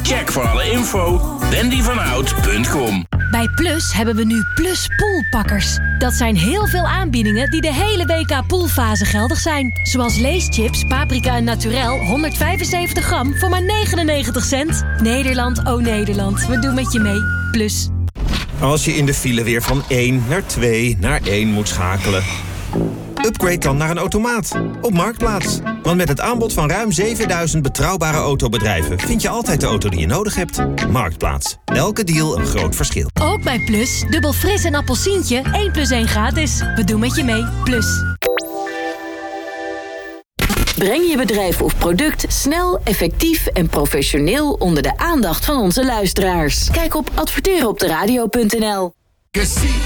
Check voor alle info wendyvanhout.com. Bij Plus hebben we nu Plus Poolpakkers. Dat zijn heel veel aanbiedingen die de hele WK poolfase geldig zijn. Zoals leeschips, paprika en naturel, 175 gram voor maar 99 cent. Nederland, oh Nederland, we doen met je mee. Plus. Als je in de file weer van 1 naar 2 naar 1 moet schakelen. Upgrade dan naar een automaat op Marktplaats. Want met het aanbod van ruim 7000 betrouwbare autobedrijven vind je altijd de auto die je nodig hebt. Marktplaats. Elke deal een groot verschil. Ook bij Plus, dubbel fris en appelsientje, 1 + 1 gratis. We doen met je mee. Plus. Breng je bedrijf of product snel, effectief en professioneel onder de aandacht van onze luisteraars. Kijk op adverteurenopderadio.nl.